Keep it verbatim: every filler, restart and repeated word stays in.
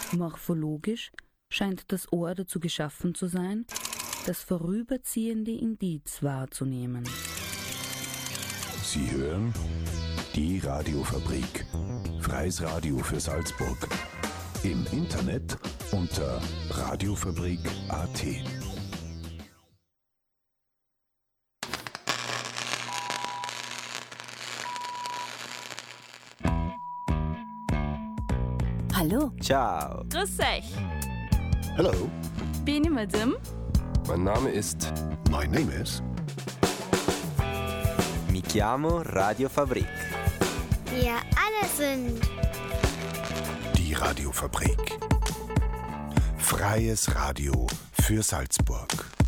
Morphologisch scheint das Ohr dazu geschaffen zu sein, das vorüberziehende Indiz wahrzunehmen. Sie hören die Radiofabrik. Freies Radio für Salzburg. Im Internet unter radiofabrik punkt a t. Hallo. Ciao. Grüß euch. Hello. Bin ich Madame? Mein Name ist... My name is... Mi chiamo Radiofabrik. Wir alle sind... Die Radiofabrik. Freies Radio für Salzburg.